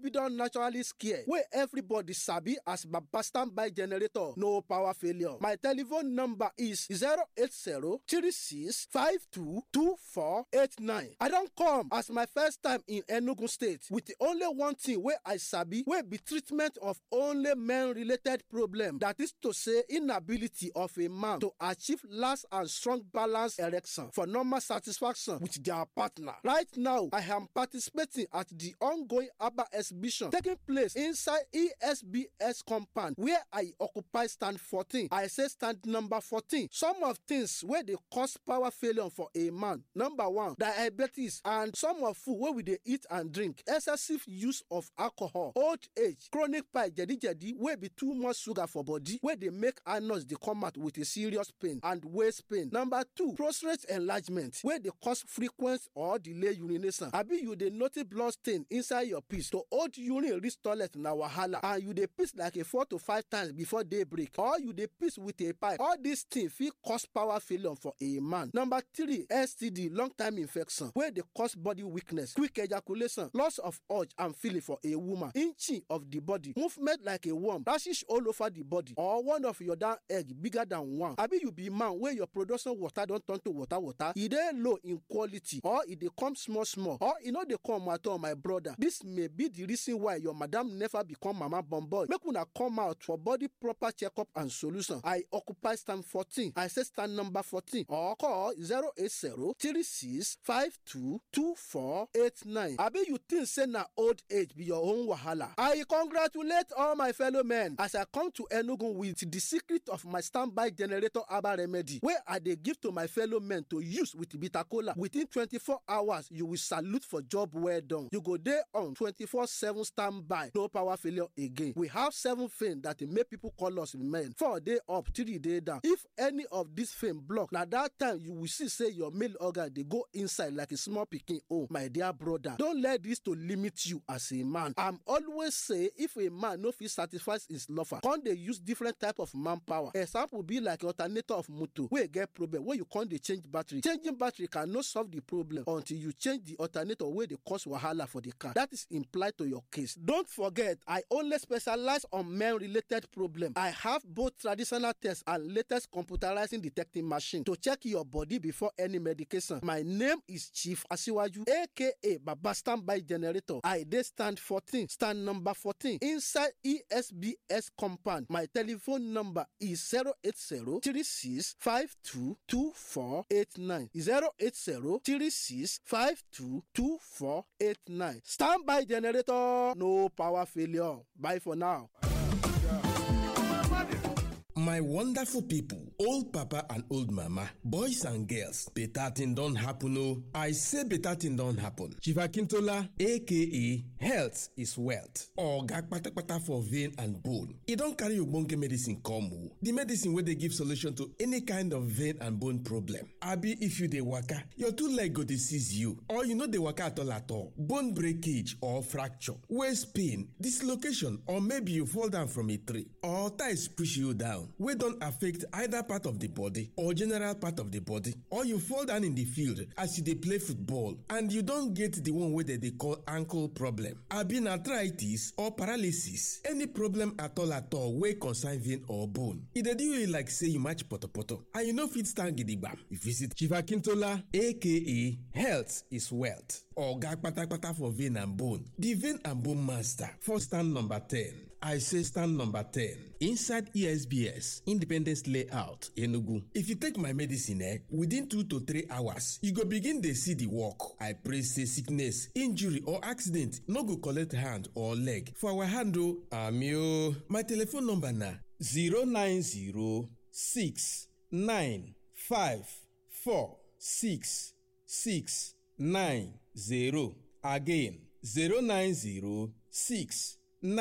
be don naturally scare wey everybody sabi as Baba standby generator, no power failure. My telephone number is 08036522489. I don come as my first time in Enugu State with the only one thing wey I sabi wey be treatment of only men-related problem. That is to say, inability of a man to achieve last and strong balance erection for normal satisfaction with their partner. Right now, I am participating at the ongoing ABBA exhibition taking place inside ESBS compound where I occupy stand 14. I say stand number 14. Some of things where they cause power failure for a man. Number one, diabetes and some of food where we dey eat and drink, excessive use of alcohol, old age, chronic pie, jedi wey be too much sugar for body wey dey make anus dey come out with a serious pain and waist pain. Number two, prostate enlargement wey dey cause frequent or delay urination. Abi you dey notice blood stain inside your piss. To hold urine reach toilet na wahala and you dey piss like a 4 to 5 times before daybreak, or you dey piss with a pipe. All these things fit cause power failure for a man. Number three, STD, long time infection wey dey cause body weakness, quick ejaculation, loss of urge and feeling for a woman, inching of the body, movement like a worm, rashes all over the body, or one of your down egg bigger than one. Abi you be man wey your production water don turn to water, e dey low in quality, or e dey come small, or e no dey come at all, my brother. This may be the reason why your madam never become mama born boy. Make una come out for body proper checkup and solution. I occupy stand 14. I say stand number 14, or call 08036522489. Abi you think say na old age be your own wahala? I congratulate all my fellow men as I come to Enugu with the secret of my standby generator herbal remedy wey I dey give to my fellow men to use with bitter kola. Within 24 hours, you will salute for job well done. You go dey on 24/7 standby, no power failure again. We have 7 fame that make people call us men. 4 day up, 3 day down. If any of this fame block, na that time you will see say your male organ dey go inside like a small pikin. Oh, my dear brother, don't let this to limit you as a man. I'm always say if a man no fit satisfy his lover, come dey use different type of manpower. Example be like alternator of motor wey get problem wey you come dey change battery. Changing battery cannot solve the problem until you change the alternator wey dey cause wahala for the car. That is implied to your case. Don't forget, I only specialize on men-related problem. I have both traditional tests and latest computerizing detecting machine to check your body before any medication. My name is Chief Asiwaju, aka Baba Standby Generator. I dey stand 14, stand number 14 inside ESBS compound. My telephone number is 08036522489. 08036522489. Standby Generator, no power failure. Bye for now. My wonderful people, old papa and old mama, boys and girls, better thing don't happen. Oh, I say better thing don't happen. Chief Akintola, aka Health is Wealth, or gag pata for vein and bone. It don't carry your bonke medicine come. The medicine where they give solution to any kind of vein and bone problem. Abi, if you dey waka, your 2 leg go to seize you, or you know dey waka at all. Bone breakage or fracture, waist pain, dislocation, or maybe you fall down from a tree, or ties push you down. Wey don't affect either part of the body or general part of the body, or you fall down in the field as you dey play football and you don't get the one wey they call ankle problem, abi arthritis or paralysis, any problem at all wey concern vein or bone. E dey do you like say you match poto and you no fit stand gidigbam. You visit Chief Akintola, aka Health is Wealth, or gag pata for vein and bone, the vein and bone master, for stand number 10. I say stand number 10 inside ESBS Independence Layout, Enugu. If you take my medicine, within 2 to 3 hours, you go begin to see the work. I pray say sickness, injury or accident no go collect hand or leg for our hand. Amio. My telephone number na 09069546690. Again,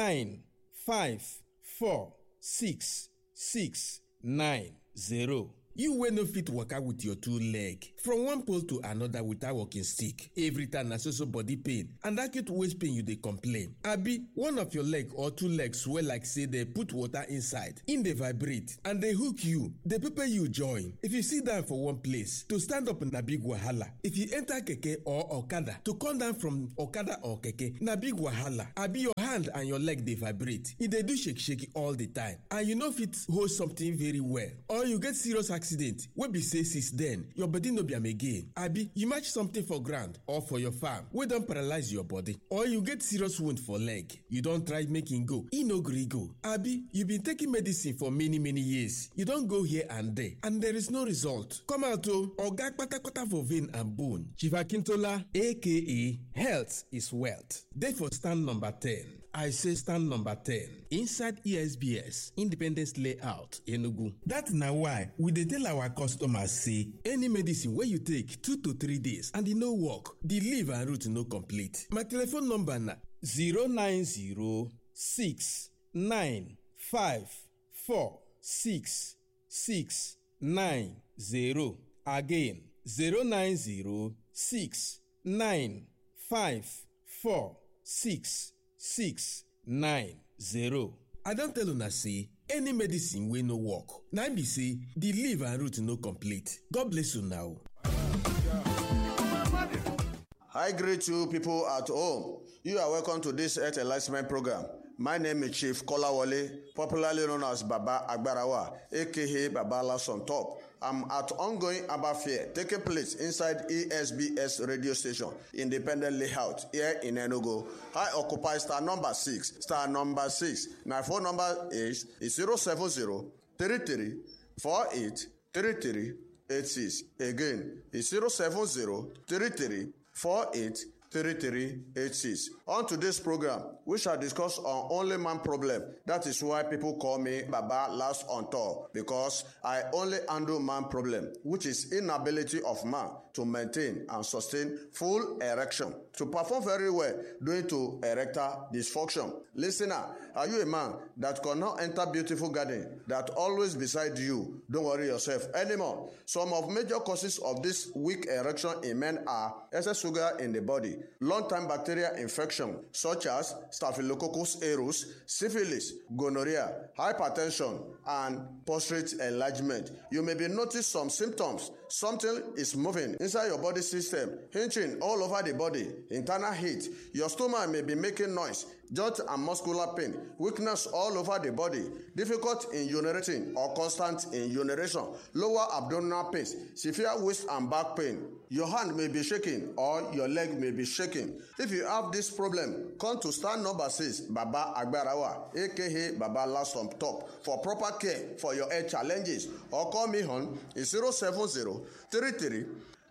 09069546690. You wey no fit waka with your two leg from one pole to another without walking stick. Every time na so body pain and acute waist pain you dey complain. Abi one of your leg or two legs swell like say dey put water inside, e dey vibrate and dey hook you, dey pepper you join. If you sit down for one place, to stand up na big wahala. If you enter keke or okada, to come down from okada or keke na big wahala. Abi your hand and your leg dey vibrate, e dey do shake all the time and you no fit hold something very well, or you get serious accident wey be say since then your body no be am again. Abi you match something for ground or for your farm wey don paralyze your body, or you get serious wound for leg, you don try make e go, e no gree go. Abi you been taking medicine for many years, you don go here and there and there is no result. Come out o, oga kpatakpata for vein and bone. Chief Akintola aka Health is Wealth dey for stand number 10. I say stand number 10 inside ESBS Independence Layout Enugu. That na why we dey tell our customers say any medicine wey you take 2 to 3 days and e no work, the leaf and root no complete. My telephone number na 09069546690. Again 09069546690. I don tell una say any medicine wey no work na be say the leaf and root no complete. God bless you now. I greet you people at home. You are welcome to this Health Enlightenment program. My name is Chief Kolawole, popularly known as Baba Agbarawa, aka Baba Last on Top. I'm at ongoing Abba Fair taking place inside ESBS radio station, Independent Layout, here in Enugu. I occupy star number 6. Star number 6. My phone number is 070 33 48 33 86. Again, it's 070 33 48 3386. On today's program, we shall discuss on only man problem. That is why people call me Baba Last on Top, because I only handle man problem, which is inability of man to maintain and sustain full erection, to perform very well due to erectile dysfunction. Listener, are you a man that cannot enter beautiful garden that always beside you? Don't worry yourself anymore. Some of major causes of this weak erection in men are excess sugar in the body, long-time bacterial infection such as Staphylococcus aureus, syphilis, gonorrhea, hypertension, and prostate enlargement. You may be noticing some symptoms. Something is moving inside your body system, hinging all over the body, internal heat. Your stomach may be making noise, joint and muscular pain, weakness all over the body, difficult in urinating or constant in urination, lower abdominal pain, severe waist and back pain. Your hand may be shaking or your leg may be shaking. If you have this problem, come to stand number 6, Baba Agbarawa, aka Baba Last on Top, for proper care for your health challenges, or call me on 070 33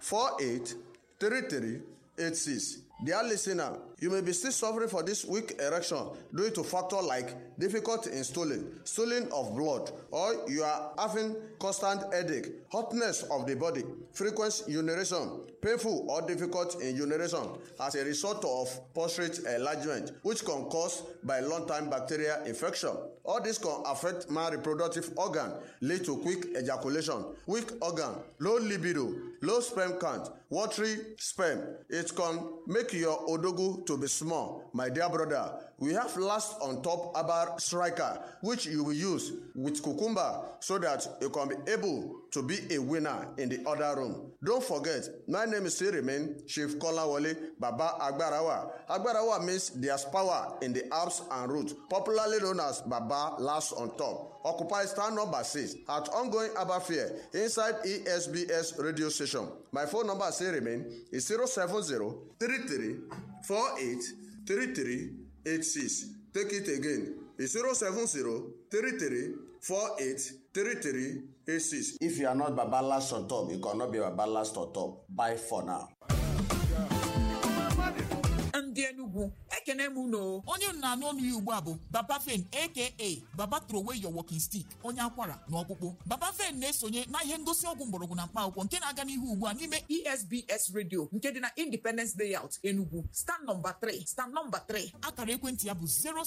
48 33 86. Dear listener, you may be still suffering for this weak erection due to factors like difficulty in stooling of blood, or you are having constant headache, hotness of the body, frequent urination, painful or difficult in urination as a result of prostate enlargement, which can cause by long-time bacterial infection. All this can affect man reproductive organ, lead to quick ejaculation, weak organ, low libido, low sperm count, watery sperm. It can make your odogu to be small. My dear brother, we have Last on Top Herbal Striker, which you will use with cucumber so that you can be able to be a winner in the other room. Don't forget, my name is still remain Chief Kolawole Baba Agbarawa. Agbarawa means there's power in the herbs and roots, popularly known as Baba Last on Top. Occupy stand number 6 at ongoing Abba Fair inside ESBS radio station. My phone number still remain is 070 33 48 33 86. Take it again. It's 070 33 48 33 86. If you are not Baba Last on Top, you cannot be Baba Last on Top. Bye for now. Ndị Enugu ekene m unu. Onye na-anụ ọnụ ya ugbu a bụ Baba Fen aka Baba throw away your walking stick, onye akwara na ọkpụkpụ. Baba Fen na-esonye na ihe ngosi ọgwụ mgbọrọgwụ na mkpa akwụkwọ nke na-aga n'ihu ugbu a n'ime ESBS Radio nke dị na Independence Layout Enugu, stand number 3. Akara ekwentị ya bụ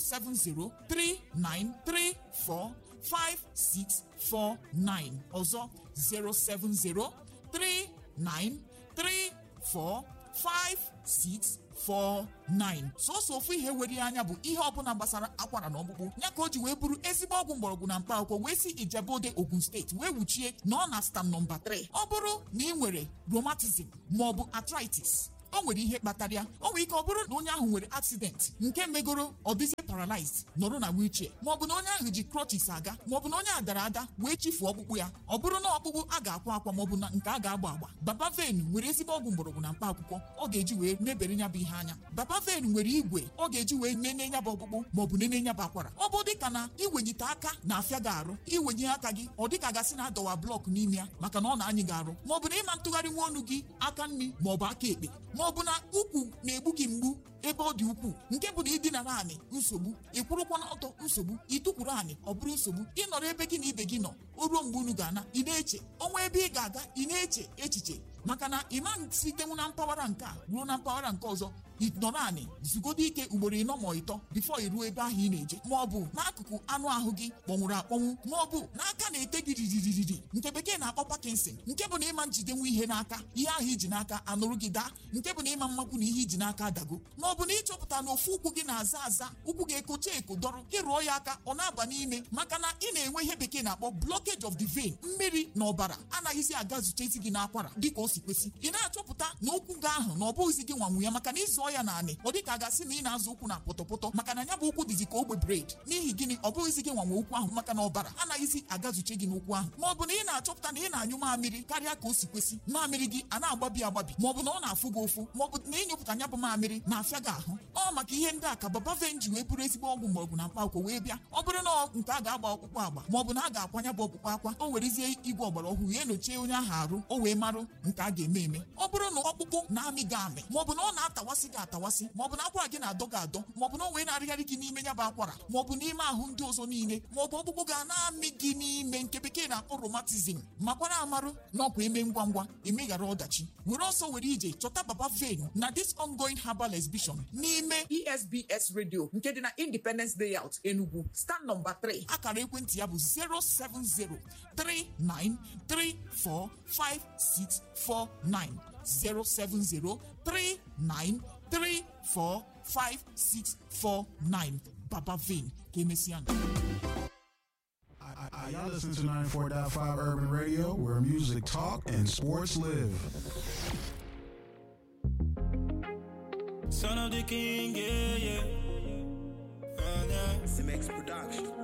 07039345649. ọzọ 07039345649. sọsọ ofu ihe were anya bụ ihe ọbụla gbasara akwara na ọkpụkpụ ya ka o ji wee bụrụ ezigbo ọgwụ mgbọrọgwụ na mkpa akwụkwọ wee si Ijebode Ogun steeti wee wuchie na ọ na stand number 3. ọ bụrụ na ị nwere rheumatism maọbụ arthritis, o nwere ihe kpatara ya. O nwere ike ọ bụrụ na onye ahụ nwere accident nke megoro ọ dịzie paralyzed nọrọ na wheelchair, maọbụ na onye ahụ ji crutches aga, maọbụ na onye a dara ada wee chifuo ọkpụkpụ ya. ọ bụrụ na ọkpụkpụ a ga-akwa akwa maọbụ na nke a ga-agba agba, Baba Ven nwere ezigbo ọgwụ mgbọrọgwụ na mkpa akwụkwọ ọ ga-eji wee mebere ya bụ ihe anya. Baba Ven nwere igwe ọ ga-eji wee nene ya bụ ọkpụkpụ maọbụ nene ya bụ akwara. ọ bụ dịka na iwenyite aka na-afịa gị arụ, iwenye aka gị ọ dịka gasị na adọwa blọk n'ime ya maka na ọ na-anyị gị arụ, maọbụ na ịma ntụgharị nwa ọnụ gị aka nri maọbụ aka ekpe, maọbụ na ukwu na-egbu gị mgbu ebe ọ dị ukwuu, nke bụ na ịdina naanị nsogbu, ịkwụrụkwa n'ọtọ nsogbu, ịtụkwuru anị ọ bụrụ nsogbu, ịnọrọ ebe gị na ibe gị nọ o ruo mgbe unu ga-ana ị na-eche ọnwa ebe ị ga-aga ị na-eche echiche maka na ịma sitenwu na mpaghara nke a ruo na mpaghara nke ọzọ ịnọrọ anị zugodo ike ugboro 4 ma 5 bifo iruo ebe ahụ ị na-eje, ma ọ bụ n'akụkụ anụ ahụ gị kpọnwụrụ akpọnwụ, ma ọ bụ n'aka na-ete gị ririri nke bekee na-akpọ Parkinson, nke bụ na ịma njidenwu ihe n'aka, ihe ahụ iji n'aka anụrụ gị daa, nke bụ na ịma mmakwu na ihe iji n'aka adago, ma ọ bụ na ịchọpụta na ofu ụkwụ gị na-aza aza, ụkwụ gị ekocha eko dọrọ, ịrụọ ya aka ọ na-aba n'ime maka na ị na-enwe ihe bekee na-akpọ blockage of the vein, mmiri na ọbara anaghịzi aga zute isi gị n'akwara dịka o si kwesị. ị na-achọpụta na ụkwụ gị ahụ na ọ bụghịzi gị nwanwu ya maka na ịzụọ ya naanị ọ dịka a gasị na ị na-azụ ụkwụ na pọtọpọtọ maka na ya bụ ụkwụ dịzi ka ogbe bred. n'ihi gịnị? ọ bụghịzi gị nwanwe ụkwụ ahụ maka na ọbara anaghịzi agazuche gị n'ụkwụ ahụ, ma ọ bụ na ị na-achọpụta na ị na-anyụ mamịrị karịa ka o si kwesị, mamịrị gị a na-agbabi agbabi, ma ọ bụ na ọ na-afụ gị ụfụ, ma ọ bụ na ịnyụpụta ya bụ mamịrị na-afịa gị ahụ. ọ maka ihe ndị a ka Baba Ven ji wee bụrụ ezigbo ọgwụ mgbọrọgwụ na mkpa akwụkwọ wee bịa. ọ bụrụ na nke a ga-agba ọkpụkpụ agba, ma ọ bụ na a ga-akwanya bụ ọkpụkpụ akwa, o werezie igwe ọgbara ọhụrụ ya enyochie onye ahụ arụ, o wee marụ nke a ga-eme eme. ọ bụrụ na ọkpụkpụ na-amị gị amị, ma ọ bụ na ọ na-atawasị gị atawasị, ma ọ bụ na akwara gị na-adọ gị adọ, ma ọ bụ na o wee na-arịgharị gị n'ime ya bụ akwara, ma ọ bụ n'ime ahụ ndị ọzọ niile, ma ọ bụ ọkpụkpụ ga na-amị gị n'ime nke bekee na-akpọ rheumatism, makwara amarụ na ọkwa eme ngwa ngwa emeghara ọdachi. were ọsọ were ije chọta Baba Ven na this ongoing herbal exhibition n'ime ESBS Radio nke dị na Independence Layout Enugu, stand number 3. akara ekwentị ya bụ 07039345649 07039345649. Baba Ven ka emesịa. Y'all listen to 94.5 Urban Radio, where music talk and sports live. Son of the king, yeah, yeah. Cimex Production.